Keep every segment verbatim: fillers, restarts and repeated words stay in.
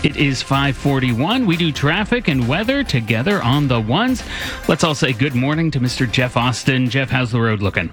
It is five forty-one. We do traffic and weather together on the ones. Let's all say good morning to Mister Jeff Austin. Jeff, how's the road looking?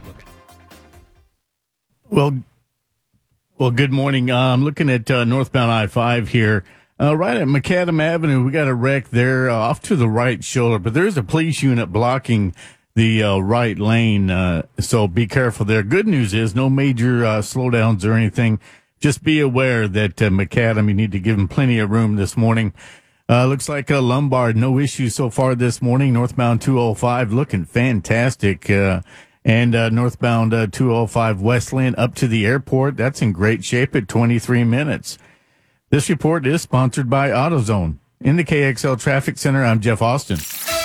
Well, well, good morning. Uh, I'm looking at uh, northbound I five here. Uh, right at Macadam Avenue, we got a wreck there uh, off to the right shoulder, but there's a police unit blocking the uh, right lane, uh, so be careful there. Good news is no major uh, slowdowns or anything. Just be aware that uh, Macadam, you need to give them plenty of room this morning. Uh, looks like uh, Lombard, no issues so far this morning. Northbound two oh five looking fantastic. Uh, and uh, northbound uh, two oh five Westland up to the airport, that's in great shape at twenty-three minutes. This report is sponsored by AutoZone. In the K X L Traffic Center, I'm Jeff Austin.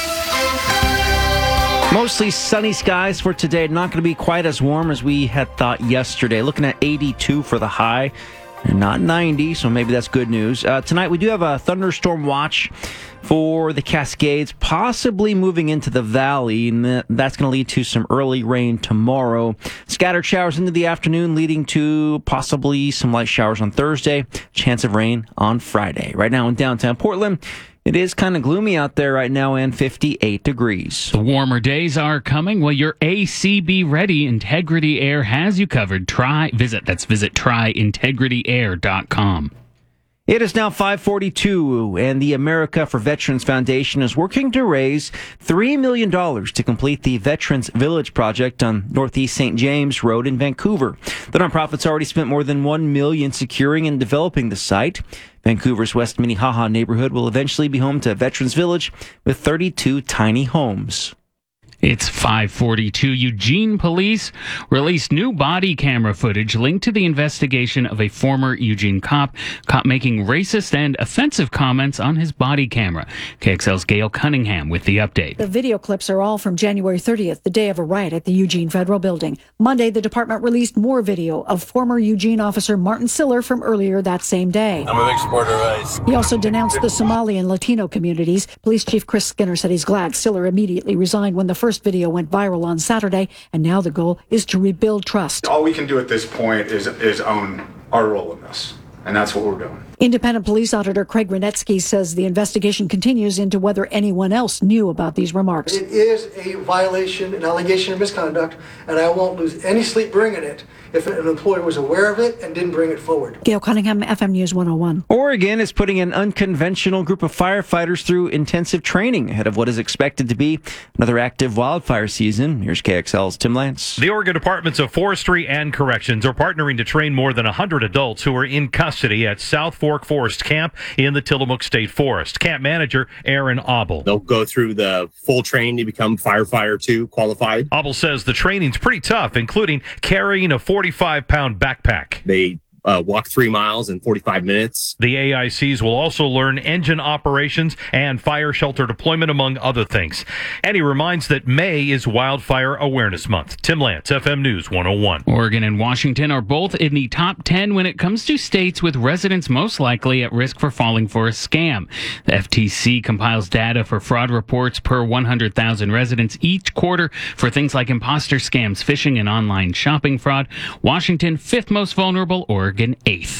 Mostly sunny skies for today. Not going to be quite as warm as we had thought yesterday. Looking at eighty-two for the high, and not ninety, so maybe that's good news. Uh, tonight we do have a thunderstorm watch for the Cascades, possibly moving into the valley, and that's going to lead to some early rain tomorrow. Scattered showers into the afternoon, leading to possibly some light showers on Thursday. Chance of rain on Friday. Right now in downtown Portland, it is kind of gloomy out there right now and fifty-eight degrees. The warmer days are coming. Well, your A C be ready. Integrity Air has you covered. Try, visit, that's visit try integrity air dot com. It is now five forty-two, and the America for Veterans Foundation is working to raise three million dollars to complete the Veterans Village project on Northeast Saint James Road in Vancouver. The nonprofit's already spent more than one million dollars securing and developing the site. Vancouver's West Minnehaha neighborhood will eventually be home to Veterans Village with thirty-two tiny homes. It's five forty-two. Eugene police released new body camera footage linked to the investigation of a former Eugene cop caught making racist and offensive comments on his body camera. K X L's Gail Cunningham with the update. The video clips are all from January thirtieth, the day of a riot at the Eugene Federal Building. Monday, the department released more video of former Eugene officer Martin Siller from earlier that same day. I'm a big supporter of ICE. He also denounced the Somali and Latino communities. Police Chief Chris Skinner said he's glad Siller immediately resigned when the first First video went viral on Saturday, and now the goal is to rebuild trust. All we can do at this point is is own our role in this, and that's what we're doing. Independent police auditor Craig Renetsky says the investigation continues into whether anyone else knew about these remarks. It is a violation, an allegation of misconduct, and I won't lose any sleep bringing it if an employer was aware of it and didn't bring it forward. Gail Cunningham, F M News one oh one. Oregon is putting an unconventional group of firefighters through intensive training ahead of what is expected to be another active wildfire season. Here's K X L's Tim Lance. The Oregon Departments of Forestry and Corrections are partnering to train more than one hundred adults who are in custody at South Fork Forest Camp in the Tillamook State Forest. Camp manager Aaron Abel. They'll go through the full training to become firefighter two qualified. Abel says the training's pretty tough, including carrying a forty-five pound backpack. They Uh, walk three miles in forty-five minutes. The A I Cs will also learn engine operations and fire shelter deployment, among other things. And he reminds that May is Wildfire Awareness Month. Tim Lance, F M News one oh one. Oregon and Washington are both in the top ten when it comes to states with residents most likely at risk for falling for a scam. The F T C compiles data for fraud reports per one hundred thousand residents each quarter for things like imposter scams, phishing, and online shopping fraud. Washington, fifth most vulnerable. Oregon, eighth.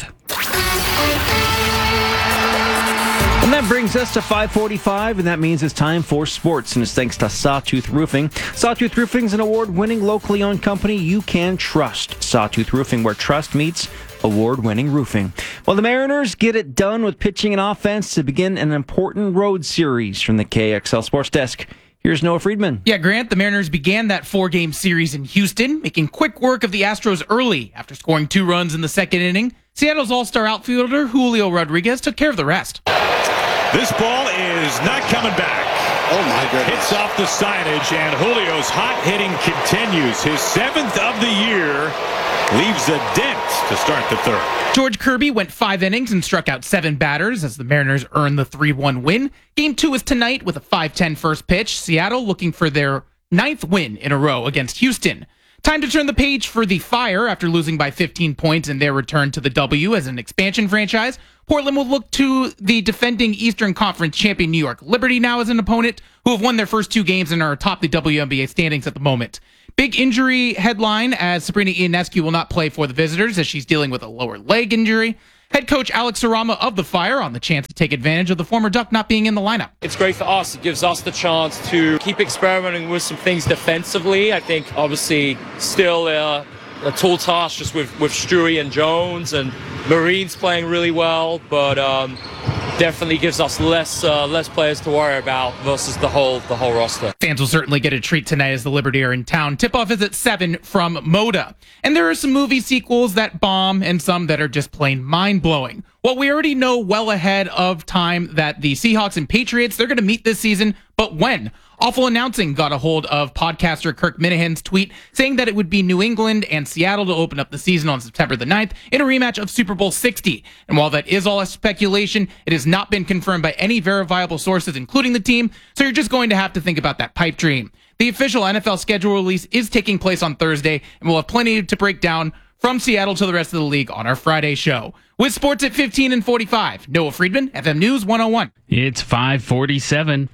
And that brings us to five forty-five, and that means it's time for sports, and it's thanks to Sawtooth Roofing. Sawtooth Roofing is an award-winning, locally owned company you can trust. Sawtooth Roofing, where trust meets award-winning roofing. Well, the Mariners get it done with pitching and offense to begin an important road series. From the K X L Sports Desk, here's Noah Friedman. Yeah, Grant, the Mariners began that four-game series in Houston, making quick work of the Astros early after scoring two runs in the second inning. Seattle's all-star outfielder Julio Rodriguez took care of the rest. This ball is not coming back. Oh, my goodness. Hits off the signage, and Julio's hot hitting continues. His seventh of the year leaves a dent to start the third. George Kirby went five innings and struck out seven batters as the Mariners earned the three one win. Game two is tonight with a five ten first pitch. Seattle looking for their ninth win in a row against Houston. Time to turn the page for the Fire after losing by fifteen points in their return to the W as an expansion franchise. Portland will look to the defending Eastern Conference champion New York Liberty now as an opponent, who have won their first two games and are atop the W N B A standings at the moment. Big injury headline as Sabrina Ionescu will not play for the visitors as she's dealing with a lower leg injury. Head coach Alex Sarama of the Fire on the chance to take advantage of the former Duck not being in the lineup. It's great for us. It gives us the chance to keep experimenting with some things defensively. I think obviously still uh, a tall task just with, with Stewie and Jones, and Marines playing really well, but um, definitely gives us less uh, less players to worry about versus the whole the whole roster. Fans will certainly get a treat tonight as the Liberty are in town. Tip-off is at seven from Moda. And there are some movie sequels that bomb and some that are just plain mind-blowing. Well, we already know well ahead of time that the Seahawks and Patriots, they're going to meet this season, but when? Awful Announcing got a hold of podcaster Kirk Minahan's tweet saying that it would be New England and Seattle to open up the season on September the ninth in a rematch of Super Bowl sixty. And while that is all a speculation, it has not been confirmed by any verifiable sources, including the team, so you're just going to have to think about that pipe dream. The official N F L schedule release is taking place on Thursday, and we'll have plenty to break down from Seattle to the rest of the league on our Friday show. With sports at fifteen and forty-five, Noah Friedman, F M News one oh one. It's five forty-seven.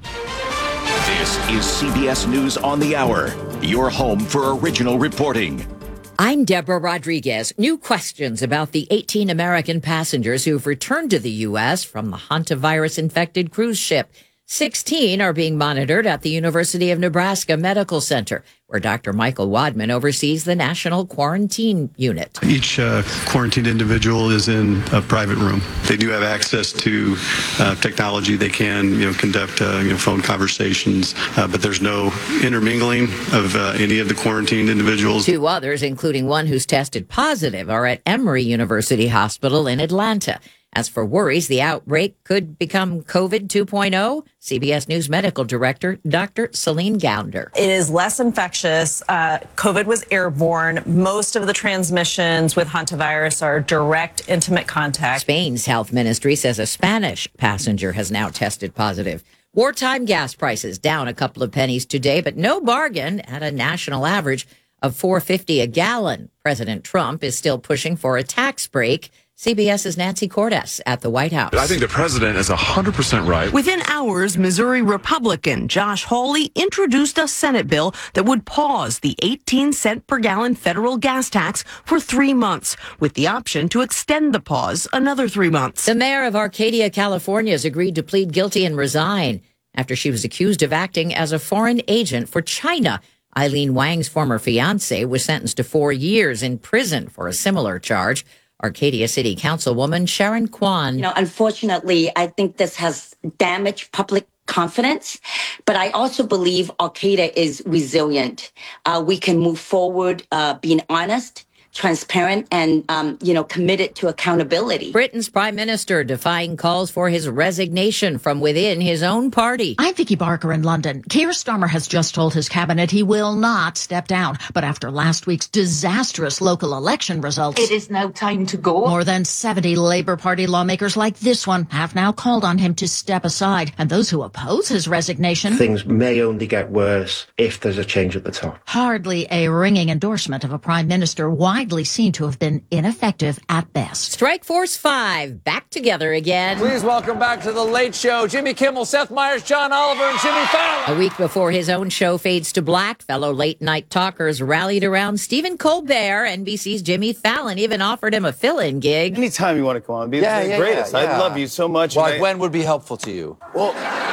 This is C B S News on the Hour, your home for original reporting. I'm Deborah Rodriguez. New questions about the eighteen American passengers who've returned to the U S from the hantavirus-infected cruise ship. sixteen are being monitored at the University of Nebraska Medical Center, where Doctor Michael Wadman oversees the National Quarantine Unit. Each uh, quarantined individual is in a private room. They do have access to uh, technology. They can, you know, conduct uh, you know, phone conversations, uh, but there's no intermingling of uh, any of the quarantined individuals. Two others, including one who's tested positive, are at Emory University Hospital in Atlanta. As for worries the outbreak could become COVID two point oh, C B S News Medical Director Doctor Celine Gounder. It is less infectious. Uh, COVID was airborne. Most of the transmissions with hantavirus are direct, intimate contact. Spain's health ministry says a Spanish passenger has now tested positive. Wartime gas prices down a couple of pennies today, but no bargain at a national average of four fifty a gallon. President Trump is still pushing for a tax break. CBS's Nancy Cordes at the White House. I think the president is one hundred percent right. Within hours, Missouri Republican Josh Hawley introduced a Senate bill that would pause the eighteen cent per gallon federal gas tax for three months, with the option to extend the pause another three months. The mayor of Arcadia, California, has agreed to plead guilty and resign after she was accused of acting as a foreign agent for China. Eileen Wang's former fiancé was sentenced to four years in prison for a similar charge. Arcadia City Councilwoman Sharon Kwan. You know, unfortunately, I think this has damaged public confidence, but I also believe Arcadia is resilient. Uh, we can move forward uh, being honest, transparent, and, um, you know, committed to accountability. Britain's prime minister defying calls for his resignation from within his own party. I'm Vicky Barker in London. Keir Starmer has just told his cabinet he will not step down. But after last week's disastrous local election results, it is now time to go. More than seventy Labour Party lawmakers like this one have now called on him to step aside. And those who oppose his resignation, things may only get worse if there's a change at the top. Hardly a ringing endorsement of a prime minister widely seen to have been ineffective at best. Strike Force five, back together again. Please welcome back to The Late Show, Jimmy Kimmel, Seth Meyers, John Oliver, and Jimmy Fallon. A week before his own show fades to black, fellow late-night talkers rallied around Stephen Colbert. N B C's Jimmy Fallon even offered him a fill-in gig. Anytime you want to come on, be yeah, the yeah, greatest. Yeah, yeah. I love you so much. Like I... when would be helpful to you? Well,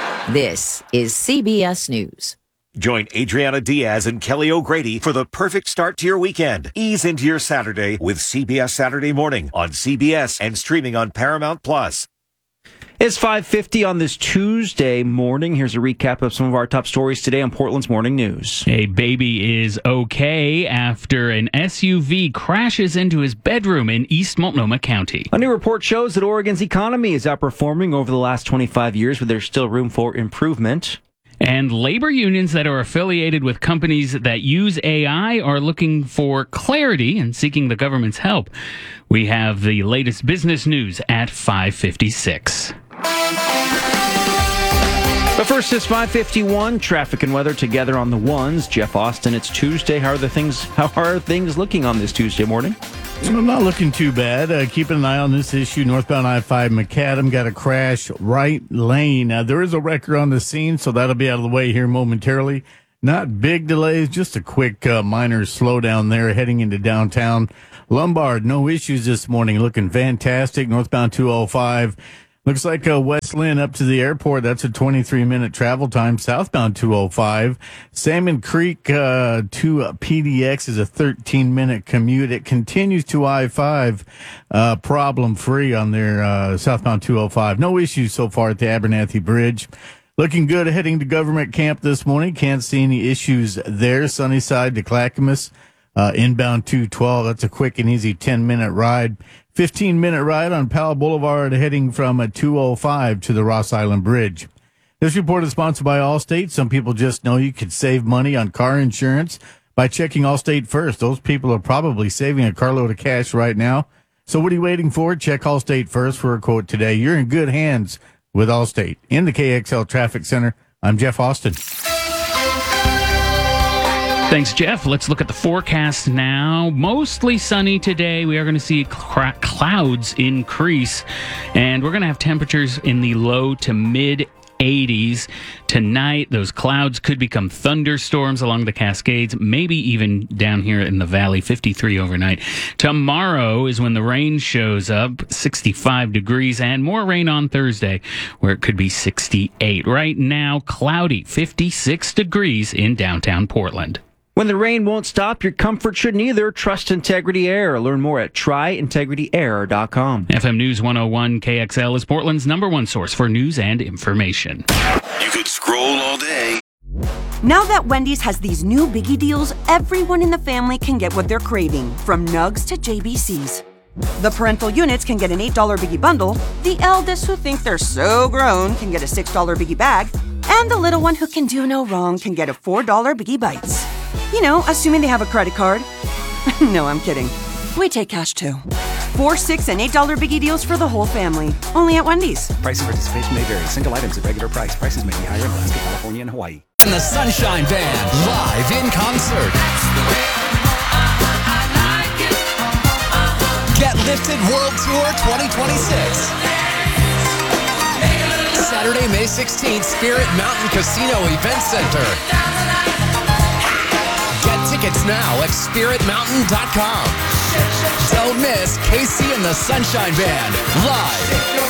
this is C B S News. Join Adriana Diaz and Kelly O'Grady for the perfect start to your weekend. Ease into your Saturday with C B S Saturday Morning on C B S and streaming on Paramount Plus. It's five fifty on this Tuesday morning. Here's a recap of some of our top stories today on Portland's Morning News. A baby is okay after an S U V crashes into his bedroom in East Multnomah County. A new report shows that Oregon's economy is outperforming over the last twenty-five years, but there's still room for improvement. And labor unions that are affiliated with companies that use A I are looking for clarity and seeking the government's help. We have the latest business news at five fifty-six. But first, it's five fifty-one. Traffic and weather together on the ones. Jeff Austin, it's Tuesday. How are the things? How are things looking on this Tuesday morning? I'm not looking too bad. Uh, keeping an eye on this issue. Northbound I five Macadam got a crash right lane. Uh, there is a wrecker on the scene, so that'll be out of the way here momentarily. Not big delays, just a quick uh, minor slowdown there heading into downtown. Lombard, no issues this morning. Looking fantastic. Northbound two oh five. Looks like uh, West Lynn up to the airport. That's a twenty-three minute travel time. Southbound two oh five. Salmon Creek uh, to uh, P D X is a thirteen minute commute. It continues to I five, uh, problem free on their uh, southbound two oh five. No issues so far at the Abernathy Bridge. Looking good heading to government camp this morning. Can't see any issues there. Sunnyside to Clackamas, uh, inbound two twelve. That's a quick and easy ten minute ride. fifteen minute ride on Powell Boulevard heading from a two oh five to the Ross Island Bridge. This report is sponsored by Allstate. Some people just know you could save money on car insurance by checking Allstate first. Those people are probably saving a carload of cash right now. So what are you waiting for? Check Allstate first for a quote today. You're in good hands with Allstate. In the K X L Traffic Center, I'm Jeff Austin. Thanks, Jeff. Let's look at the forecast now. Mostly sunny today. We are going to see cl- clouds increase, and we're going to have temperatures in the low to mid eighties. Tonight, those clouds could become thunderstorms along the Cascades, maybe even down here in the valley, fifty-three overnight. Tomorrow is when the rain shows up, sixty-five degrees, and more rain on Thursday, where it could be sixty-eight. Right now, cloudy, fifty-six degrees in downtown Portland. When the rain won't stop, your comfort shouldn't either. Trust Integrity Air. Learn more at try integrity air dot com. F M News one oh one K X L is Portland's number one source for news and information. You could scroll all day. Now that Wendy's has these new biggie deals, everyone in the family can get what they're craving, from nugs to J B Cs. The parental units can get an eight dollar biggie bundle, the eldest who think they're so grown can get a six dollar biggie bag, and the little one who can do no wrong can get a four dollar biggie bites. You know, assuming they have a credit card. No, I'm kidding. We take cash too. Four, six, and eight dollar biggie deals for the whole family. Only at Wendy's. Price and participation may vary. Single items at regular price. Prices may be higher in Alaska, California, and Hawaii. And the Sunshine Band live in concert. Get Lifted World Tour twenty twenty-six. Saturday, May sixteenth, Spirit Mountain Casino Event Center. Get tickets now at spirit mountain dot com. Don't miss Casey and the Sunshine Band live.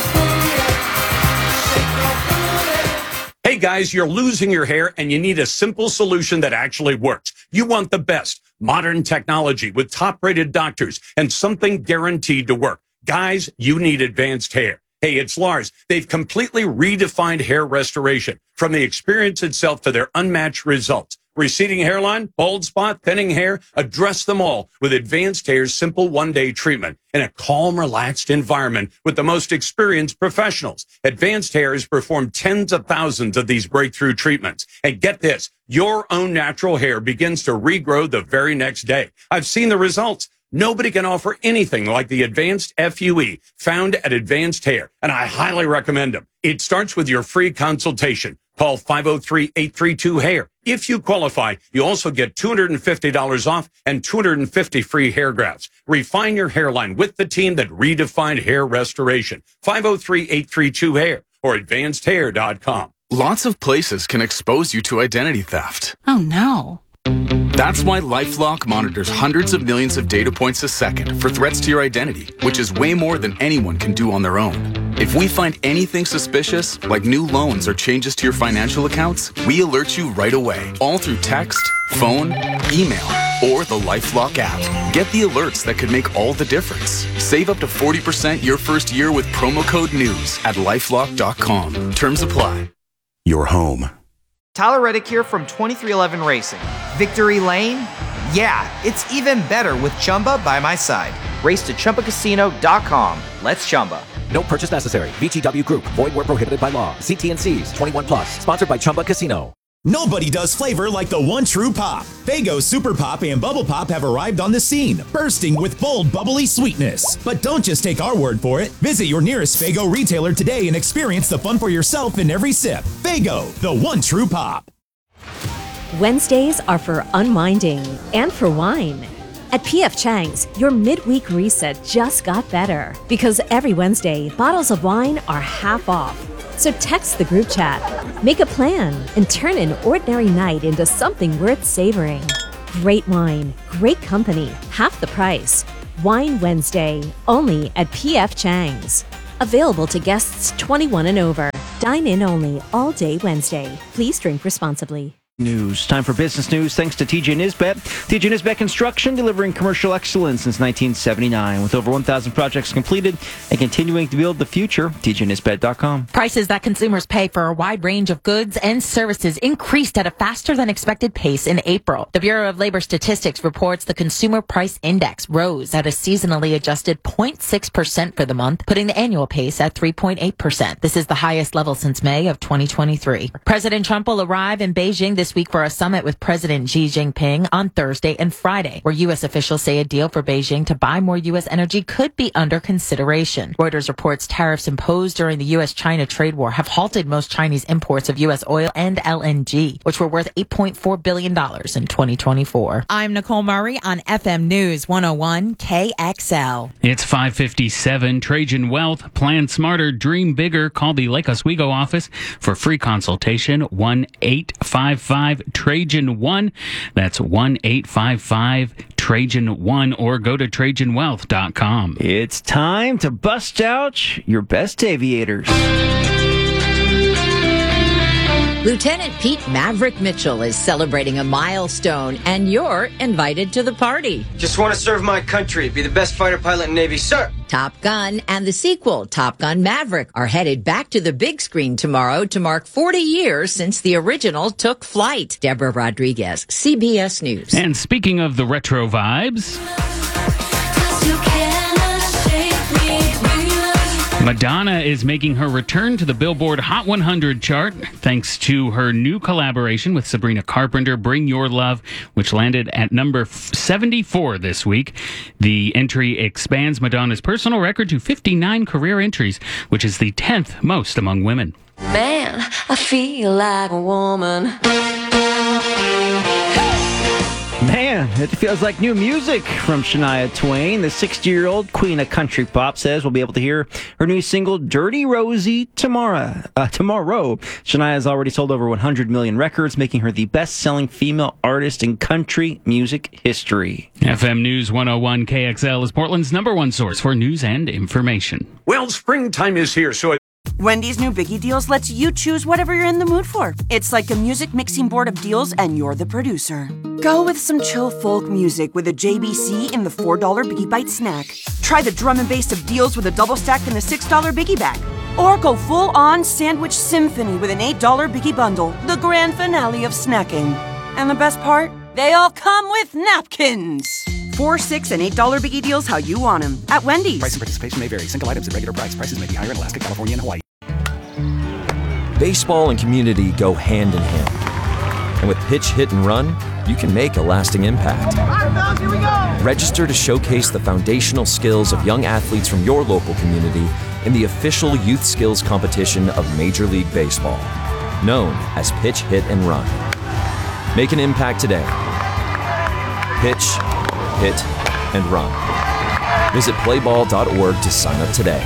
Hey guys, you're losing your hair and you need a simple solution that actually works. You want the best modern technology with top-rated doctors and something guaranteed to work. Guys, you need Advanced Hair. Hey, it's Lars. They've completely redefined hair restoration, from the experience itself to their unmatched results. Receding hairline, bald spot, thinning hair, address them all with Advanced Hair's simple one-day treatment in a calm, relaxed environment with the most experienced professionals. Advanced Hair has performed tens of thousands of these breakthrough treatments. And get this, your own natural hair begins to regrow the very next day. I've seen the results. Nobody can offer anything like the Advanced F U E found at Advanced Hair, and I highly recommend them. It starts with your free consultation. Call five oh three, eight three two, hair. If you qualify, you also get two hundred fifty dollars off and two hundred fifty free hair grafts. Refine your hairline with the team that redefined hair restoration. five oh three, eight three two, hair or advanced hair dot com. Lots of places can expose you to identity theft. Oh no. That's why LifeLock monitors hundreds of millions of data points a second for threats to your identity, which is way more than anyone can do on their own. If we find anything suspicious, like new loans or changes to your financial accounts, we alert you right away, all through text, phone, email, or the LifeLock app. Get the alerts that could make all the difference. Save up to forty percent your first year with promo code NEWS at lifelock dot com. Terms apply. Your home. Tyler Reddick here from twenty-three eleven Racing. Victory Lane? Yeah, it's even better with Chumba by my side. Race to Chumba Casino dot com. Let's Chumba. No purchase necessary. V G W Group. Void where prohibited by law. See T and C's. twenty-one plus. Sponsored by Chumba Casino. Nobody does flavor like the one true pop. Faygo Super Pop and Bubble Pop have arrived on the scene, bursting with bold, bubbly sweetness. But don't just take our word for it. Visit your nearest Faygo retailer today and experience the fun for yourself in every sip. Faygo, the one true pop. Wednesdays are for unwinding and for wine. At P F Chang's, your midweek reset just got better because every Wednesday, bottles of wine are half off. So text the group chat, make a plan, and turn an ordinary night into something worth savoring. Great wine, great company, half the price. Wine Wednesday, only at P F Chang's. Available to guests twenty-one and over. Dine in only all day Wednesday. Please drink responsibly. News. Time for business news thanks to T J Nisbet. T J Nisbet Construction, delivering commercial excellence since nineteen seventy-nine. With over one thousand projects completed and continuing to build the future, T J Nisbet dot com. Prices that consumers pay for a wide range of goods and services increased at a faster than expected pace in April. The Bureau of Labor Statistics reports the Consumer Price Index rose at a seasonally adjusted zero point six percent for the month, putting the annual pace at three point eight percent. This is the highest level since May of twenty twenty-three. President Trump will arrive in Beijing this week for a summit with President Xi Jinping on Thursday and Friday, where U S officials say a deal for Beijing to buy more U S energy could be under consideration. Reuters reports tariffs imposed during the U S China trade war have halted most Chinese imports of U S oil and L N G, which were worth eight point four billion dollars in twenty twenty-four. I'm Nicole Murray on F M News one oh one K X L. It's five fifty-seven. Trajan Wealth. Plan smarter, dream bigger. Call the Lake Oswego office for free consultation. one eight five five Trajan one. That's one eight five five Trajan one, or go to Trajan Wealth dot com. It's time to bust out your best aviators. Lieutenant Pete Maverick Mitchell is celebrating a milestone, and you're invited to the party. Just want to serve my country, be the best fighter pilot in the Navy, sir. Top Gun and the sequel, Top Gun Maverick, are headed back to the big screen tomorrow to mark forty years since the original took flight. Deborah Rodriguez, C B S News. And speaking of the retro vibes, Madonna is making her return to the Billboard Hot one hundred chart thanks to her new collaboration with Sabrina Carpenter, Bring Your Love, which landed at number seventy-four this week. The entry expands Madonna's personal record to fifty-nine career entries, which is the tenth most among women. Man, I feel like a woman. Man, it feels like new music from Shania Twain. The sixty-year-old queen of country pop says we'll be able to hear her new single, Dirty Rosie, tomorrow. Uh, tomorrow. Shania has already sold over one hundred million records, making her the best-selling female artist in country music history. F M News one oh one K X L is Portland's number one source for news and information. Well, springtime is here, so it Wendy's new Biggie Deals lets you choose whatever you're in the mood for. It's like a music mixing board of deals, and you're the producer. Go with some chill folk music with a J B C in the four dollar Biggie Bite snack. Try the drum and bass of deals with a double stack in the six dollar Biggie Bag. Or go full-on sandwich symphony with an eight dollar Biggie Bundle, the grand finale of snacking. And the best part? They all come with napkins. Four, six, and eight dollar Biggie Deals how you want them at Wendy's. Price and participation may vary. Single items at regular price. Prices may be higher in Alaska, California, and Hawaii. Baseball and community go hand in hand. And with Pitch, Hit, and Run, you can make a lasting impact. Here we go. Register to showcase the foundational skills of young athletes from your local community in the official youth skills competition of Major League Baseball, known as Pitch, Hit, and Run. Make an impact today. Pitch, hit, and run. Visit play ball dot org to sign up today.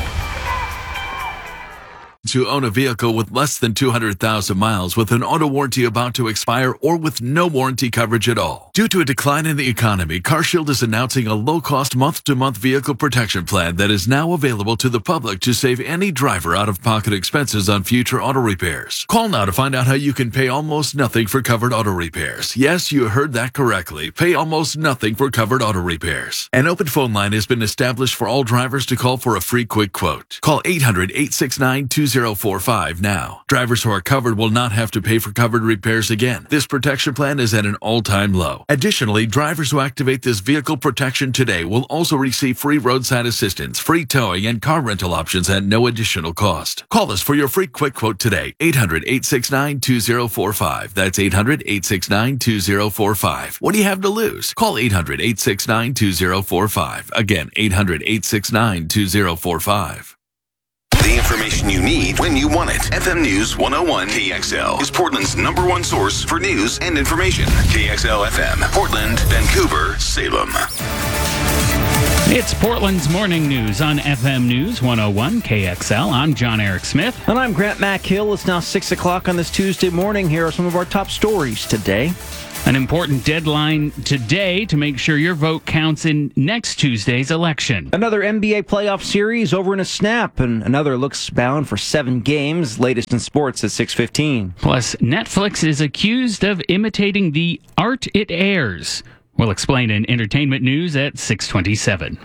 To own a vehicle with less than two hundred thousand miles with an auto warranty about to expire or with no warranty coverage at all. Due to a decline in the economy, CarShield is announcing a low-cost month-to-month vehicle protection plan that is now available to the public to save any driver out-of-pocket expenses on future auto repairs. Call now to find out how you can pay almost nothing for covered auto repairs. Yes, you heard that correctly. Pay almost nothing for covered auto repairs. An open phone line has been established for all drivers to call for a free quick quote. Call eight hundred, eight six nine, two zero four five now. Drivers who are covered will not have to pay for covered repairs again. This protection plan is at an all-time low. Additionally, drivers who activate this vehicle protection today will also receive free roadside assistance, free towing, and car rental options at no additional cost. Call us for your free quick quote today. eight hundred, eight six nine, two zero four five. That's eight hundred, eight six nine, two zero four five. What do you have to lose? Call eight hundred, eight six nine, two zero four five. Again, eight hundred, eight six nine, two zero four five. The information you need when you want it. F M News one oh one K X L is Portland's number one source for news and information. K X L F M, Portland, Vancouver, Salem. It's Portland's morning news on F M News one oh one K X L. I'm John Eric Smith. And I'm Grant MacHill. It's now six o'clock on this Tuesday morning. Here are some of our top stories today. An important deadline today to make sure your vote counts in next Tuesday's election. Another N B A playoff series over in a snap, and another looks bound for seven games. Latest in sports at six fifteen. Plus, Netflix is accused of imitating the art it airs. We'll explain in entertainment news at six twenty-seven.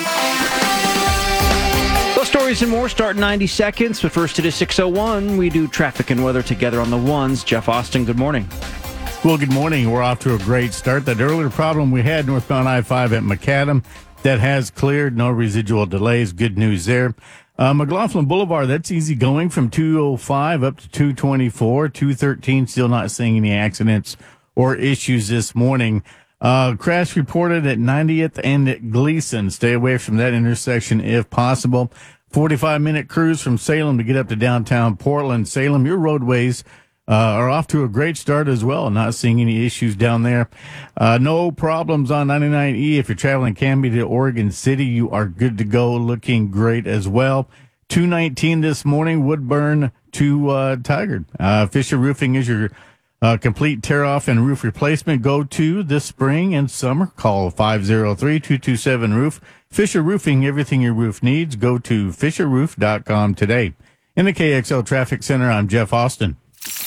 Those stories and more start in ninety seconds, but first it is six oh one. We do traffic and weather together on the ones. Jeff Austin, good morning. Well, good morning. We're off to a great start. That earlier problem we had northbound I five at Macadam, that has cleared. No residual delays. Good news there. Uh, McLaughlin Boulevard, that's easy going from two oh five up to two twenty-four. two thirteen, still not seeing any accidents or issues this morning. Uh, crash reported at ninetieth and at Gleason. Stay away from that intersection if possible. forty-five minute cruise from Salem to get up to downtown Portland. Salem, your roadways Uh, are off to a great start as well. Not seeing any issues down there. Uh, no problems on ninety-nine E. If you're traveling Canby to Oregon City, you are good to go. Looking great as well. two nineteen this morning, Woodburn to uh, Tigard. Uh, Fisher Roofing is your uh, complete tear-off and roof replacement go-to this spring and summer. Call five oh three, two two seven, roof. Fisher Roofing, everything your roof needs. Go to fisher roof dot com today. In the K X L Traffic Center, I'm Jeff Austin.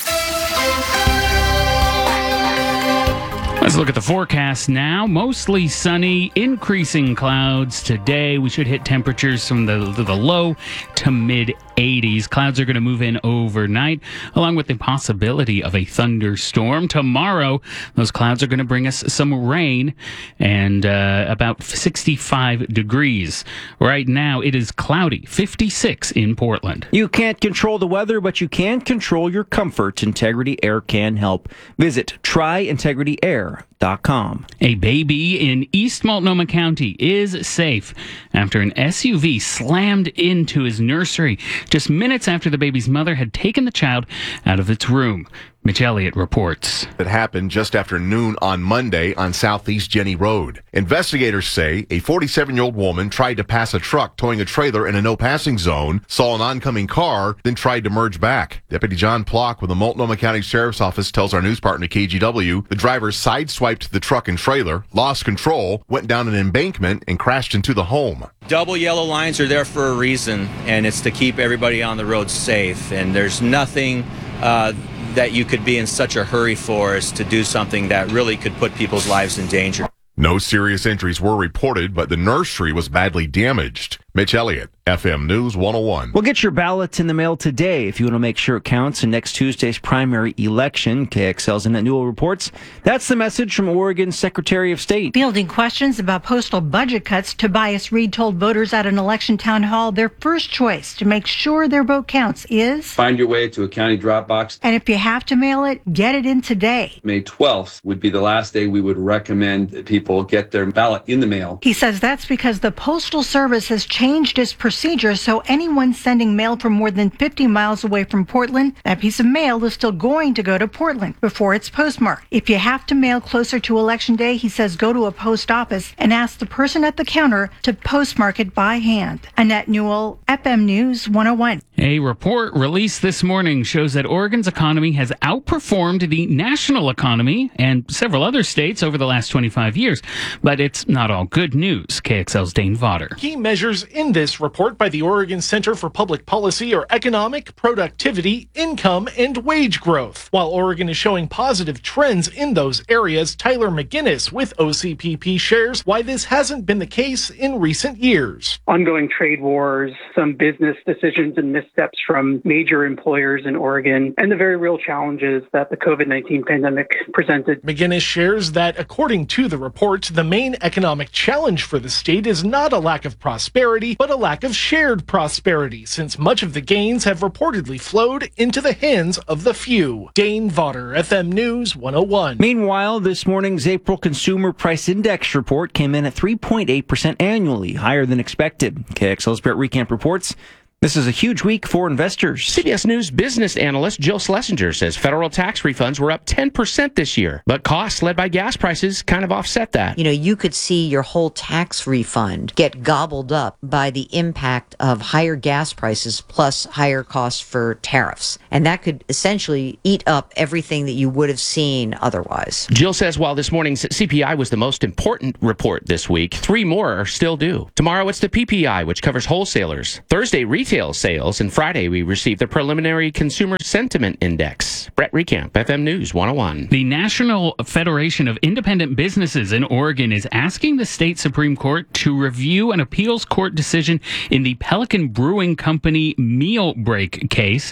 Let's look at the forecast now. Mostly sunny, increasing clouds today. We should hit temperatures from the, the low to mid eighties. Clouds are going to move in overnight, along with the possibility of a thunderstorm. Tomorrow, those clouds are going to bring us some rain and uh, about sixty-five degrees. Right now, it is cloudy, fifty-six in Portland. You can't control the weather, but you can control your comfort. Integrity Air can help. Visit try integrity air dot com. A baby in East Multnomah County is safe after an S U V slammed into his nursery just minutes after the baby's mother had taken the child out of its room. Mitch Elliott reports. It happened just after noon on Monday on Southeast Jenny Road. Investigators say a forty-seven-year-old woman tried to pass a truck towing a trailer in a no-passing zone, saw an oncoming car, then tried to merge back. Deputy John Plock with the Multnomah County Sheriff's Office tells our news partner K G W the driver sideswiped the truck and trailer, lost control, went down an embankment, and crashed into the home. Double yellow lines are there for a reason, and it's to keep everybody on the road safe. And there's nothing uh, that you could be in such a hurry for as to do something that really could put people's lives in danger. No serious injuries were reported, but the nursery was badly damaged. Mitch Elliott, F M News one oh one. We'll get your ballot in the mail today if you want to make sure it counts in next Tuesday's primary election. K X L's Annette Newell reports. That's the message from Oregon's Secretary of State. Fielding questions about postal budget cuts, Tobias Reed told voters at an election town hall their first choice to make sure their vote counts is find your way to a county drop box. And if you have to mail it, get it in today. May twelfth would be the last day we would recommend that people get their ballot in the mail. He says that's because the Postal Service has changed its procedure, so anyone sending mail from more than fifty miles away from Portland, that piece of mail is still going to go to Portland before it's postmarked. If you have to mail closer to Election Day, he says go to a post office and ask the person at the counter to postmark it by hand. Annette Newell, F M News one oh one. A report released this morning shows that Oregon's economy has outperformed the national economy and several other states over the last twenty-five years. But it's not all good news. K X L's Dane Vaughter. Key measures in this report by the Oregon Center for Public Policy are economic, productivity, income, and wage growth. While Oregon is showing positive trends in those areas, Tyler McGinnis with O C P P shares why this hasn't been the case in recent years. Ongoing trade wars, some business decisions and missteps from major employers in Oregon, and the very real challenges that the COVID nineteen pandemic presented. McGinnis shares that, according to the report, the main economic challenge for the state is not a lack of prosperity, but a lack of shared prosperity, since much of the gains have reportedly flowed into the hands of the few. Dane Vaughter, F M News one oh one. Meanwhile, this morning's April Consumer Price Index report came in at three point eight percent annually, higher than expected. K X L's Brett Recamp reports. This is a huge week for investors. C B S News business analyst Jill Schlesinger says federal tax refunds were up ten percent this year, but costs led by gas prices kind of offset that. You know, you could see your whole tax refund get gobbled up by the impact of higher gas prices plus higher costs for tariffs. And that could essentially eat up everything that you would have seen otherwise. Jill says while this morning's C P I was the most important report this week, three more are still due. Tomorrow it's the P P I, which covers wholesalers. Thursday, retail sales, and Friday we received the preliminary Consumer Sentiment Index. Brett Recamp, F M News one oh one. The National Federation of Independent Businesses in Oregon is asking the state Supreme Court to review an appeals court decision in the Pelican Brewing Company meal break case.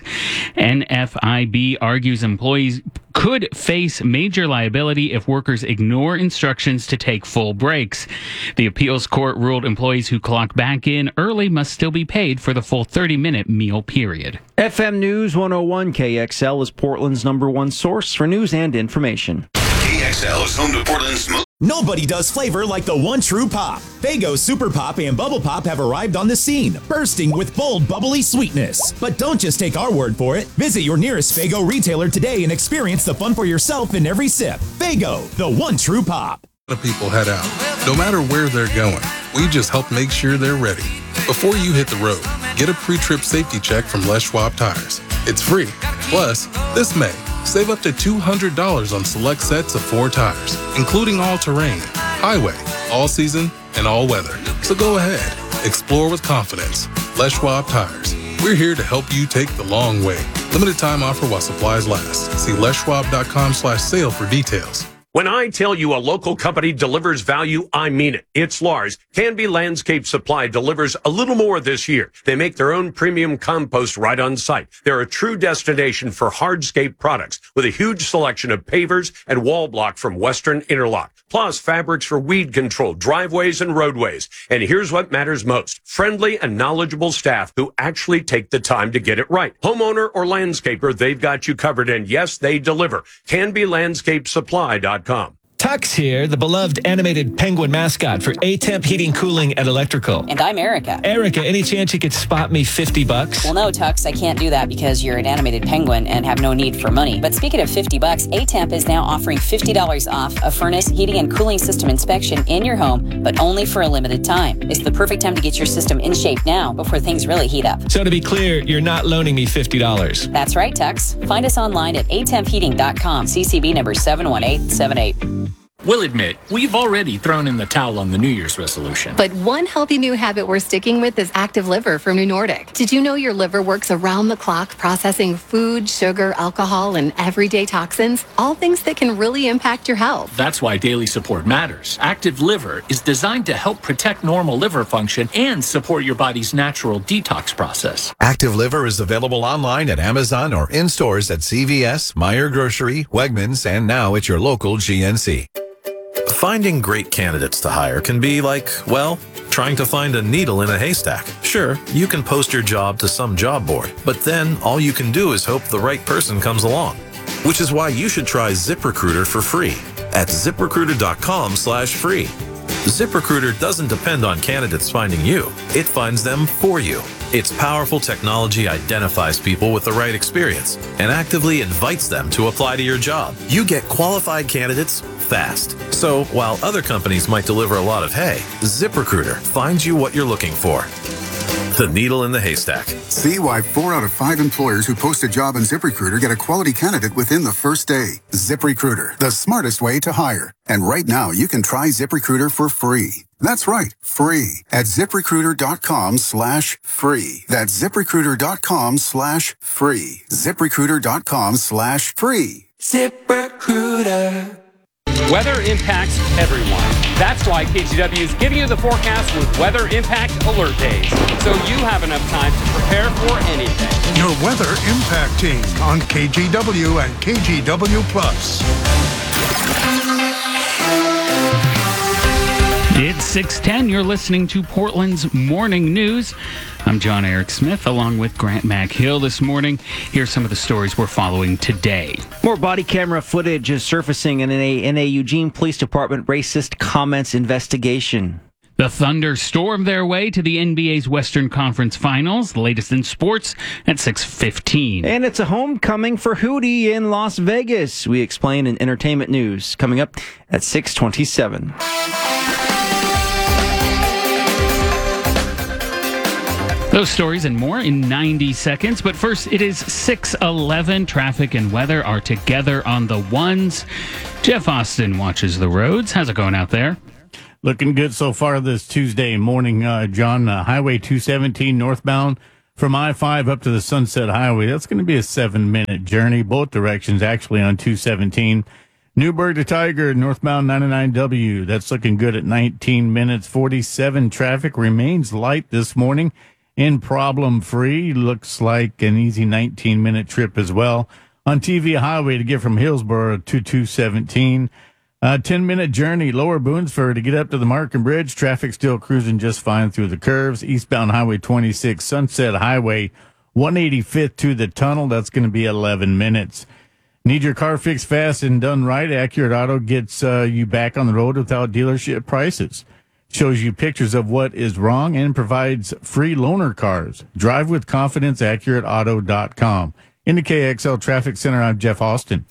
N F I B argues employees could face major liability if workers ignore instructions to take full breaks. The appeals court ruled employees who clock back in early must still be paid for the full thirty-minute meal period. F M News one oh one K X L is Portland's number one source for news and information. K X L is home to Portland's most... Nobody does flavor like the one true pop. Faygo Super Pop and Bubble Pop have arrived on the scene, bursting with bold, bubbly sweetness. But don't just take our word for it. Visit your nearest Faygo retailer today and experience the fun for yourself in every sip. Faygo, the one true pop. A lot of people head out. No matter where they're going, we just help make sure they're ready. Before you hit the road, get a pre-trip safety check from Les Schwab Tires. It's free. Plus, this May, save up to two hundred dollars on select sets of four tires, including all-terrain, highway, all-season, and all-weather. So go ahead. Explore with confidence. Les Schwab Tires. We're here to help you take the long way. Limited time offer while supplies last. See les schwab dot com slash sale for details. When I tell you a local company delivers value, I mean it. It's Lars. Canby Landscape Supply delivers a little more this year. They make their own premium compost right on site. They're a true destination for hardscape products with a huge selection of pavers and wall block from Western Interlock, plus fabrics for weed control, driveways, and roadways. And here's what matters most. Friendly and knowledgeable staff who actually take the time to get it right. Homeowner or landscaper, they've got you covered. And yes, they deliver. Canby Landscape Supply dot com. Tux here, the beloved animated penguin mascot for A-Temp Heating, Cooling, and Electrical. And I'm Erica. Erica, any chance you could spot me fifty bucks? Well, no, Tux, I can't do that because you're an animated penguin and have no need for money. But speaking of fifty bucks, A-Temp is now offering fifty dollars off a furnace, heating, and cooling system inspection in your home, but only for a limited time. It's the perfect time to get your system in shape now before things really heat up. So to be clear, you're not loaning me fifty dollars. That's right, Tux. Find us online at a temp heating dot com, C C B number seven one eight seven eight. We'll admit, we've already thrown in the towel on the New Year's resolution. But one healthy new habit we're sticking with is Active Liver from New Nordic. Did you know your liver works around the clock processing food, sugar, alcohol, and everyday toxins? All things that can really impact your health. That's why daily support matters. Active Liver is designed to help protect normal liver function and support your body's natural detox process. Active Liver is available online at Amazon or in stores at C V S, Meijer Grocery, Wegmans, and now at your local G N C. Finding great candidates to hire can be like, well, trying to find a needle in a haystack. Sure, you can post your job to some job board, but then all you can do is hope the right person comes along. Which is why you should try ZipRecruiter for free at zip recruiter dot com slash free. ZipRecruiter doesn't depend on candidates finding you. It finds them for you. Its powerful technology identifies people with the right experience and actively invites them to apply to your job. You get qualified candidates fast. So while other companies might deliver a lot of hay, ZipRecruiter finds you what you're looking for. The needle in the haystack. See why four out of five employers who post a job on ZipRecruiter get a quality candidate within the first day. ZipRecruiter, the smartest way to hire. And right now, you can try ZipRecruiter for free. That's right, free at zip recruiter dot com slash free. That's zip recruiter dot com slash free. zip recruiter dot com slash free. ZipRecruiter. Weather impacts everyone. That's why K G W is giving you the forecast with Weather Impact Alert Days, so you have enough time to prepare for anything. Your Weather Impact Team on K G W and K G W Plus. It's six ten. You're listening to Portland's Morning News. I'm John Eric Smith, along with Grant McHill this morning. Here's some of the stories we're following today. More body camera footage is surfacing in a, in a Eugene Police Department racist comments investigation. The Thunder stormed their way to the N B A's Western Conference Finals. The latest in sports at six fifteen. And it's a homecoming for Hootie in Las Vegas. We explain in entertainment news coming up at six twenty-seven. Those stories and more in ninety seconds. But first, it is six eleven. Traffic and weather are together on the ones. Jeff Austin watches the roads. How's it going out there? Looking good so far this Tuesday morning, uh, John. Uh, Highway two seventeen northbound from I five up to the Sunset Highway. That's going to be a seven-minute journey, both directions actually on two seventeen. Newburgh to Tiger, northbound ninety-nine W. That's looking good at nineteen minutes. forty-seven traffic remains light this morning and problem-free. Looks like an easy nineteen-minute trip as well. On T V Highway to get from Hillsborough to two seventeen. Uh, ten-minute journey, Lower Boonsford to get up to the Markham Bridge. Traffic still cruising just fine through the curves. Eastbound Highway twenty-six, Sunset Highway one eighty-fifth to the tunnel. That's going to be eleven minutes. Need your car fixed fast and done right? Accurate Auto gets uh, you back on the road without dealership prices. Shows you pictures of what is wrong and provides free loaner cars. Drive with confidence, accurate auto dot com. In the K X L Traffic Center, I'm Jeff Austin.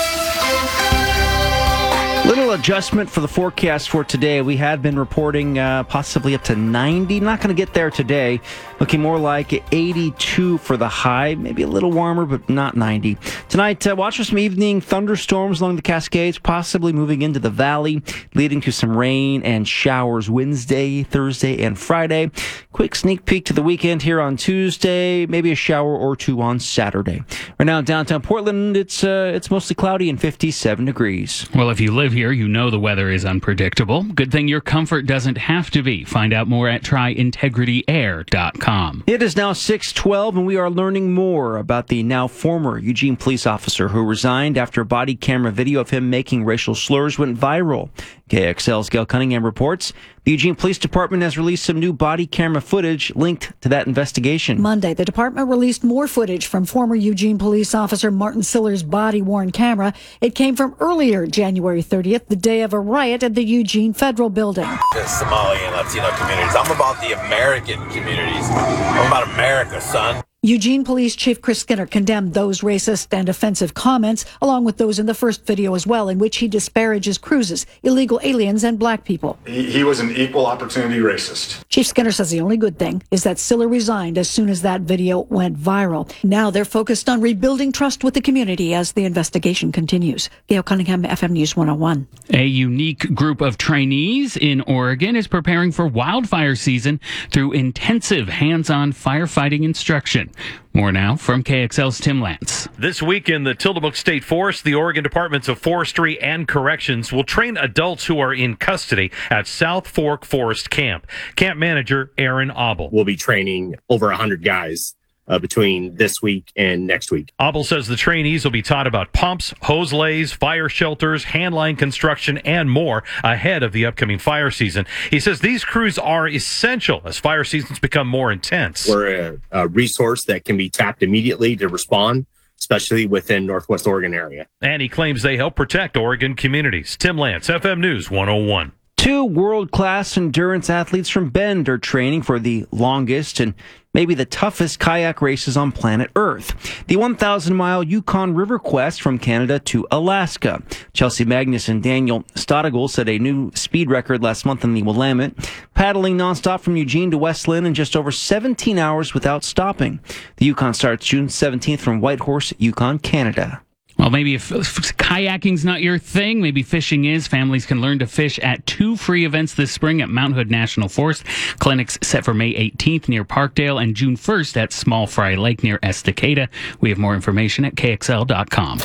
Little adjustment for the forecast for today. We had been reporting uh, possibly up to ninety. Not going to get there today. Looking more like eighty-two for the high. Maybe a little warmer, but not ninety. Tonight, uh, watch for some evening thunderstorms along the Cascades, possibly moving into the valley, leading to some rain and showers Wednesday, Thursday, and Friday. Quick sneak peek to the weekend here on Tuesday. Maybe a shower or two on Saturday. Right now in downtown Portland, it's uh, it's mostly cloudy and fifty-seven degrees. Well, if you live here, you know the weather is unpredictable. Good thing your comfort doesn't have to be. Find out more at try integrity air dot com. It is now six twelve, and we are learning more about the now former Eugene police officer who resigned after body camera video of him making racial slurs went viral. K X L's Gail Cunningham reports the Eugene Police Department has released some new body camera footage linked to that investigation. Monday, the department released more footage from former Eugene police officer Martin Siller's body-worn camera. It came from earlier January thirtieth, the day of a riot at the Eugene Federal Building. The Somali and Latino communities. I'm about the American communities. I'm about America, son. Eugene Police Chief Chris Skinner condemned those racist and offensive comments, along with those in the first video as well, in which he disparages cruises, illegal aliens, and black people. He, he was an equal opportunity racist. Chief Skinner says the only good thing is that Siller resigned as soon as that video went viral. Now they're focused on rebuilding trust with the community as the investigation continues. Gail Cunningham, F M News one oh one. A unique group of trainees in Oregon is preparing for wildfire season through intensive hands-on firefighting instruction. More now from K X L's Tim Lance. This week in the Tillamook State Forest, the Oregon Departments of Forestry and Corrections will train adults who are in custody at South Fork Forest Camp. Camp manager Aaron Abel. We'll be training over one hundred guys Uh, between this week and next week. Abel says the trainees will be taught about pumps, hose lays, fire shelters, handline construction, and more ahead of the upcoming fire season. He says these crews are essential as fire seasons become more intense. We're a, a resource that can be tapped immediately to respond, especially within Northwest Oregon area. And he claims they help protect Oregon communities. Tim Lance, F M News one oh one. Two world-class endurance athletes from Bend are training for the longest and maybe the toughest kayak races on planet Earth. The one thousand mile Yukon River Quest from Canada to Alaska. Chelsea Magnus and Daniel Stadagel set a new speed record last month in the Willamette, paddling nonstop from Eugene to West Lynn in just over seventeen hours without stopping. The Yukon starts June seventeenth from Whitehorse, Yukon, Canada. Well, maybe if, if kayaking's not your thing, maybe fishing is. Families can learn to fish at two free events this spring at Mount Hood National Forest. Clinics set for May eighteenth near Parkdale and June first at Small Fry Lake near Estacada. We have more information at K X L dot com.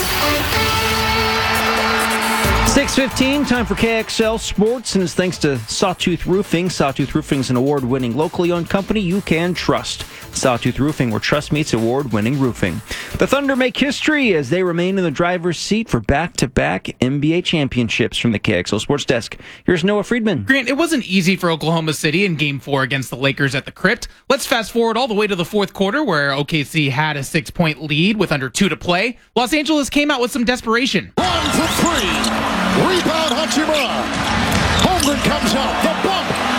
six fifteen, time for K X L Sports, and it's thanks to Sawtooth Roofing. Sawtooth Roofing is an award-winning, locally owned company you can trust. Sawtooth Roofing, where trust meets award-winning roofing. The Thunder make history as they remain in the driver's seat for back-to-back N B A championships. From the K X L Sports Desk, here's Noah Friedman. Grant, it wasn't easy for Oklahoma City in Game four against the Lakers at the Crypt. Let's fast forward all the way to the fourth quarter, where O K C had a six-point lead with under two to play. Los Angeles came out with some desperation. One for three. Rebound Hachimura. Holmgren comes out. The bump.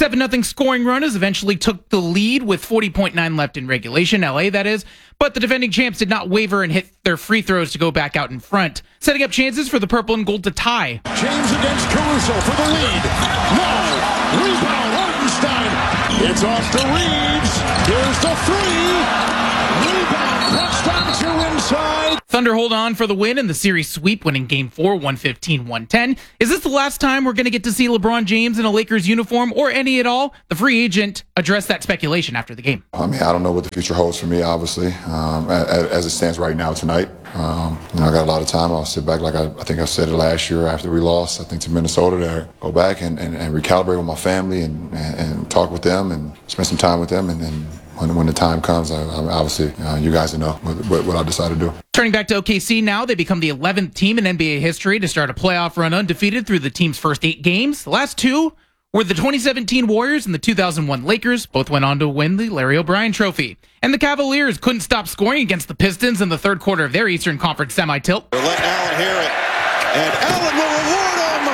seven nothing scoring runners eventually took the lead with forty point nine left in regulation, L A that is, but the defending champs did not waver and hit their free throws to go back out in front, setting up chances for the purple and gold to tie. James against Caruso for the lead. No! Rebound, Hartenstein. It's off to Reeves. Here's the three. Rebound, touchdown to inside. Thunder hold on for the win in the series sweep, winning Game four, one fifteen to one ten. Is this the last time we're going to get to see LeBron James in a Lakers uniform, or any at all? The free agent addressed that speculation after the game. I mean, I don't know what the future holds for me, obviously, um, as, as it stands right now tonight. Um, you know, I got a lot of time. I'll sit back, like I, I think I said it last year after we lost, I think, to Minnesota, there, go back and, and, and recalibrate with my family and, and, and talk with them and spend some time with them. And then when, when the time comes, I, I obviously, uh, you guys will know what, what I decide to do. Turning back to O K C now, they become the eleventh team in N B A history to start a playoff run undefeated through the team's first eight games. The last two were the twenty seventeen Warriors and the two thousand one Lakers. Both went on to win the Larry O'Brien Trophy. And the Cavaliers couldn't stop scoring against the Pistons in the third quarter of their Eastern Conference semi-tilt. Let Allen hear it, and Allen will reward him.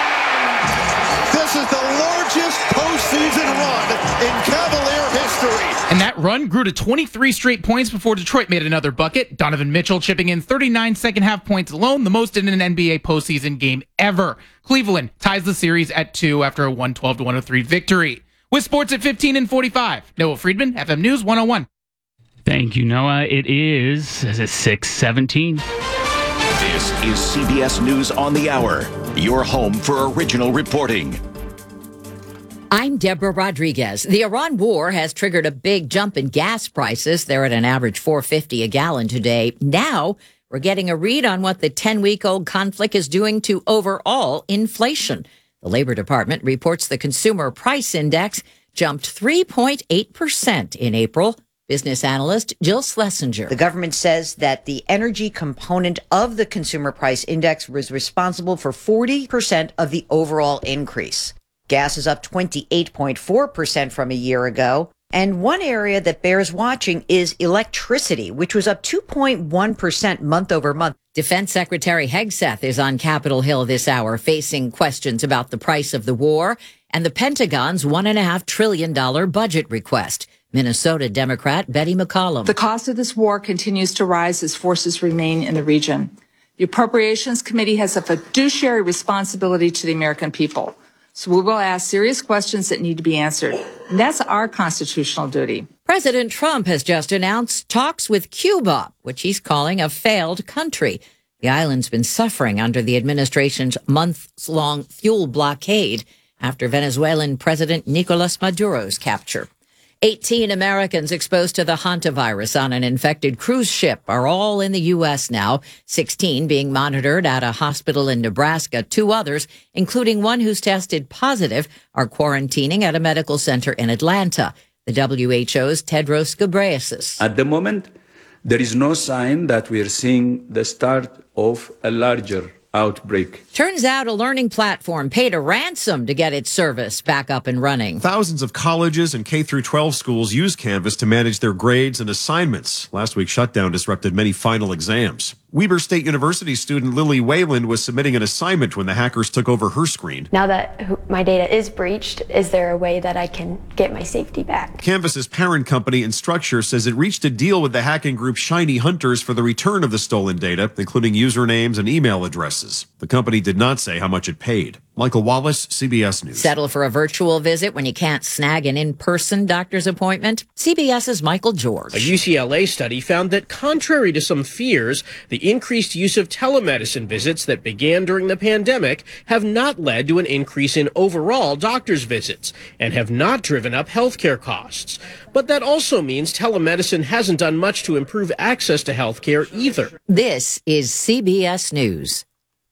This is the largest postseason run in Cavalier history. And that run grew to twenty-three straight points before Detroit made another bucket. Donovan Mitchell chipping in thirty-nine second-half points alone, the most in an N B A postseason game ever. Cleveland ties the series at two after a one twelve to one oh three victory. With sports at fifteen and forty-five, Noah Friedman, F M News one oh one. Thank you, Noah. It is six seventeen. This is C B S News on the Hour, your home for original reporting. I'm Deborah Rodriguez. The Iran war has triggered a big jump in gas prices. They're at an average four dollars and fifty cents a gallon today. Now we're getting a read on what the ten-week-old conflict is doing to overall inflation. The Labor Department reports the Consumer Price Index jumped three point eight percent in April. Business analyst Jill Schlesinger. The government says that the energy component of the Consumer Price Index was responsible for forty percent of the overall increase. Gas is up twenty-eight point four percent from a year ago. And one area that bears watching is electricity, which was up two point one percent month over month. Defense Secretary Hegseth is on Capitol Hill this hour, facing questions about the price of the war and the Pentagon's one point five trillion dollars budget request. Minnesota Democrat Betty McCollum. The cost of this war continues to rise as forces remain in the region. The Appropriations Committee has a fiduciary responsibility to the American people. So we will ask serious questions that need to be answered. And that's our constitutional duty. President Trump has just announced talks with Cuba, which he's calling a failed country. The island's been suffering under the administration's months-long fuel blockade after Venezuelan President Nicolas Maduro's capture. eighteen Americans exposed to the hantavirus on an infected cruise ship are all in the U S now, sixteen being monitored at a hospital in Nebraska. Two others, including one who's tested positive, are quarantining at a medical center in Atlanta. The W H O's Tedros Ghebreyesus. At the moment, there is no sign that we are seeing the start of a larger outbreak. Turns out a learning platform paid a ransom to get its service back up and running. Thousands of colleges and K through twelve schools use Canvas to manage their grades and assignments. Last week's shutdown disrupted many final exams. Weber State University student Lily Wayland was submitting an assignment when the hackers took over her screen. Now that my data is breached, is there a way that I can get my safety back? Canvas's parent company, Instructure, says it reached a deal with the hacking group Shiny Hunters for the return of the stolen data, including usernames and email addresses. The company did not say how much it paid. Michael Wallace, C B S News. Settle for a virtual visit when you can't snag an in-person doctor's appointment? CBS's Michael George. A U C L A study found that contrary to some fears, the increased use of telemedicine visits that began during the pandemic have not led to an increase in overall doctor's visits and have not driven up healthcare costs. But that also means telemedicine hasn't done much to improve access to healthcare either. This is C B S News.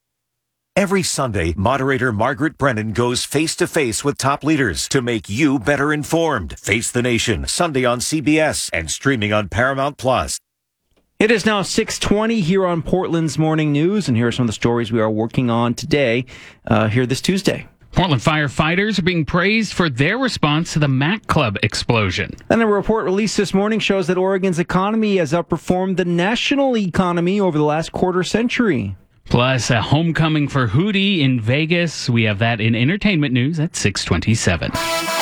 Every Sunday, moderator Margaret Brennan goes face-to-face with top leaders to make you better informed. Face the Nation, Sunday on C B S and streaming on Paramount Plus. It is now six twenty here on Portland's Morning News, and here are some of the stories we are working on today, uh, here this Tuesday. Portland firefighters are being praised for their response to the Mac Club explosion. And a report released this morning shows that Oregon's economy has outperformed the national economy over the last quarter century. Plus, a homecoming for Hootie in Vegas. We have that in entertainment news at six twenty-seven.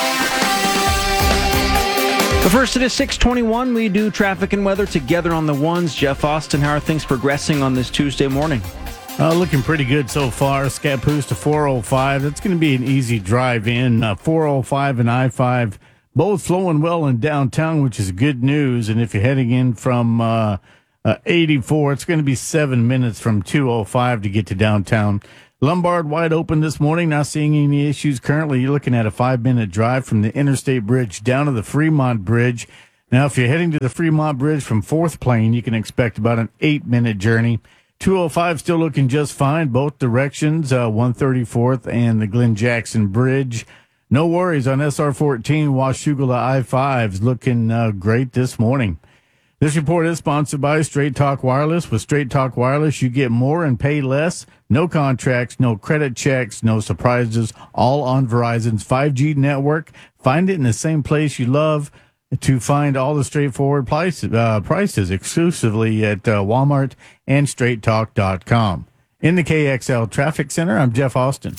But first, it is six twenty-one. We do traffic and weather together on the ones. Jeff Austin, how are things progressing on this Tuesday morning? Uh, looking pretty good so far. Scappoose to four oh five. That's going to be an easy drive in. Uh, four oh five and I five, both flowing well in downtown, which is good news. And if you're heading in from uh, uh, eighty-four, it's going to be seven minutes from two oh five to get to downtown. Lombard wide open this morning. Not seeing any issues currently. You're looking at a five-minute drive from the Interstate Bridge down to the Fremont Bridge. Now, if you're heading to the Fremont Bridge from fourth Plane, you can expect about an eight-minute journey. two oh five still looking just fine, both directions, uh, one thirty-fourth and the Glenn Jackson Bridge. No worries on S R fourteen, Washougal to I five's looking uh, great this morning. This report is sponsored by Straight Talk Wireless. With Straight Talk Wireless, you get more and pay less. No contracts, no credit checks, no surprises, all on Verizon's five G network. Find it in the same place you love. To find all the straightforward price, uh, prices exclusively at uh, Walmart and straight talk dot com. In the K X L Traffic Center, I'm Jeff Austin.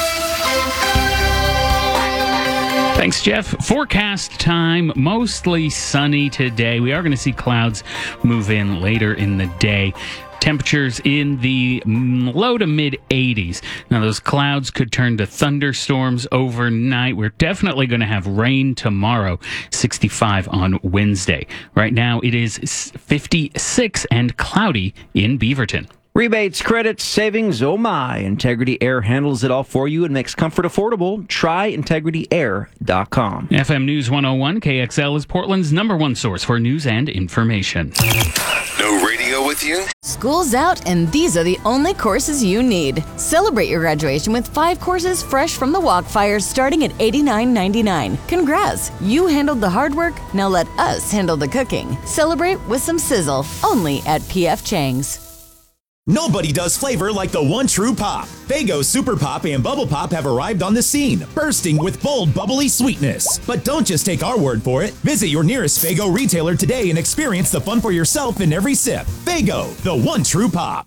Thanks, Jeff. Forecast time, mostly sunny today. We are going to see clouds move in later in the day. Temperatures in the low to mid eighties. Now, those clouds could turn to thunderstorms overnight. We're definitely going to have rain tomorrow, sixty-five on Wednesday. Right now, it is fifty-six and cloudy in Beaverton. Rebates, credits, savings, oh my. Integrity Air handles it all for you and makes comfort affordable. Try integrity air dot com. F M News one oh one, K X L is Portland's number one source for news and information. No radio with you? School's out, and these are the only courses you need. Celebrate your graduation with five courses fresh from the Walkfire starting at eighty-nine ninety-nine. Congrats! You handled the hard work, now let us handle the cooking. Celebrate with some sizzle, only at P F Chang's. Nobody does flavor like the one true pop. Faygo Super Pop and Bubble Pop have arrived on the scene, bursting with bold, bubbly sweetness. But don't just take our word for it. Visit your nearest Faygo retailer today and experience the fun for yourself in every sip. Faygo, the one true pop.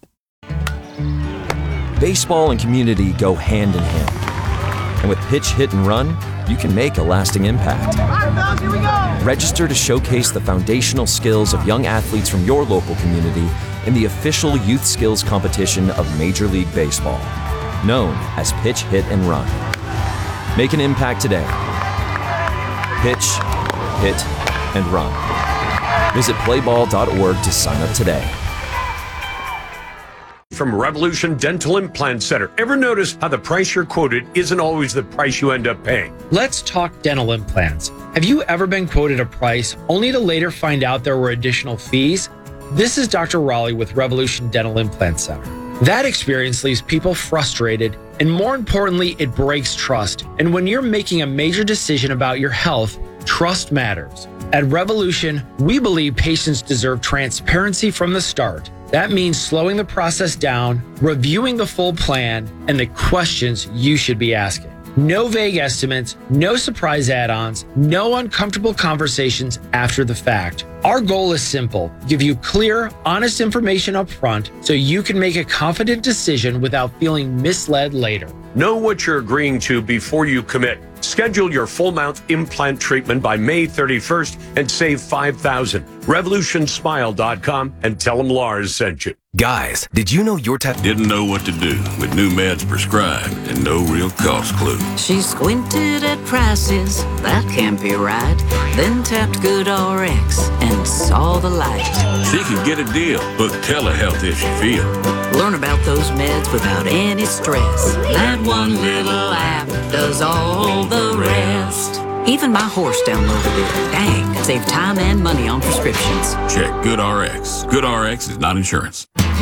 Baseball and community go hand in hand. And with Pitch, Hit, and Run, you can make a lasting impact. Here we go. Register to showcase the foundational skills of young athletes from your local community in the official youth skills competition of Major League Baseball, known as Pitch, Hit, and Run. Make an impact today. Pitch, hit, and run. Visit play ball dot org to sign up today. From Revolution Dental Implant Center. Ever notice how the price you're quoted isn't always the price you end up paying? Let's talk dental implants. Have you ever been quoted a price only to later find out there were additional fees? This is Doctor Raleigh with Revolution Dental Implant Center. That experience leaves people frustrated, and more importantly, it breaks trust. And when you're making a major decision about your health, trust matters. At Revolution, we believe patients deserve transparency from the start. That means slowing the process down, reviewing the full plan, and the questions you should be asking. No vague estimates, no surprise add-ons, no uncomfortable conversations after the fact. Our goal is simple: give you clear, honest information up front so you can make a confident decision without feeling misled later. Know what you're agreeing to before you commit. Schedule your full mouth implant treatment by May thirty-first and save five thousand dollars. revolution smile dot com and tell them Lars sent you. Guys, did you know your tap didn't know what to do with new meds prescribed and no real cost clue? She squinted at prices, that can't be right. Then tapped GoodRx and saw the light. She could get a deal, book telehealth if she feels. Learn about those meds without any stress. That one little app does all the rest. Even my horse downloaded it. Dang, save time and money on prescriptions. Check GoodRx. GoodRx is not insurance.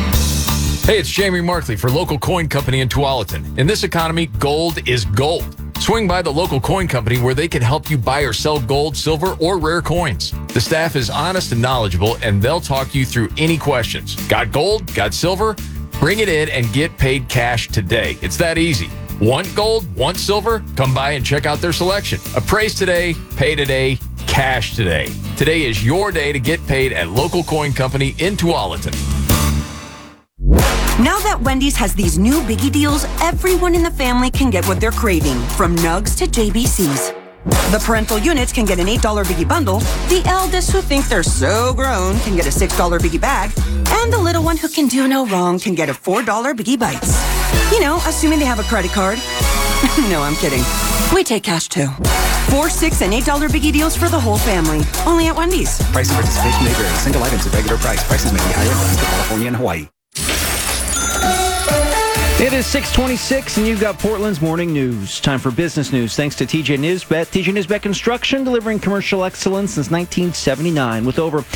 Hey, it's Jamie Markley for Local Coin Company in Tualatin. In this economy, gold is gold. Swing by the local coin company where they can help you buy or sell gold, silver, or rare coins. The staff is honest and knowledgeable, and they'll talk you through any questions. Got gold? Got silver? Bring it in and get paid cash today. It's that easy. Want gold? Want silver? Come by and check out their selection. Appraise today, pay today, cash today. Today is your day to get paid at Local Coin Company in Tualatin. Now that Wendy's has these new biggie deals, everyone in the family can get what they're craving, from nugs to J B Cs. The parental units can get an eight dollar biggie bundle, the eldest who think they're so grown can get a six dollar biggie bag, and the little one who can do no wrong can get a four dollar biggie bites. You know, assuming they have a credit card. No, I'm kidding. We take cash too. Four, six, and eight dollar biggie deals for the whole family. Only at Wendy's. Price and participation may vary. Single items at regular price. Prices may be higher in Alaska, California, and Hawaii. It is six twenty-six, and you've got Portland's morning news. Time for business news. Thanks to T J Nisbet. T J Nisbet Construction, delivering commercial excellence since nineteen seventy-nine. With over